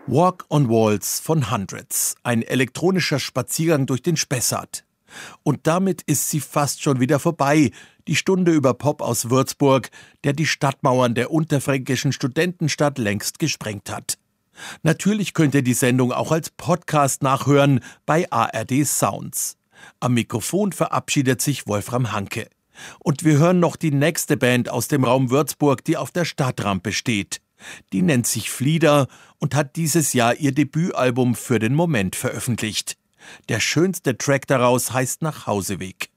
Walk on Walls von Hundreds, ein elektronischer Spaziergang durch den Spessart. Und damit ist sie fast schon wieder vorbei, die Stunde über Pop aus Würzburg, der die Stadtmauern der unterfränkischen Studentenstadt längst gesprengt hat. Natürlich könnt ihr die Sendung auch als Podcast nachhören bei ARD Sounds. Am Mikrofon verabschiedet sich Wolfram Hanke. Und wir hören noch die nächste Band aus dem Raum Würzburg, die auf der Stadtrampe steht. Die nennt sich Flieder und hat dieses Jahr ihr Debütalbum Für den Moment veröffentlicht. Der schönste Track daraus heißt Nachhauseweg.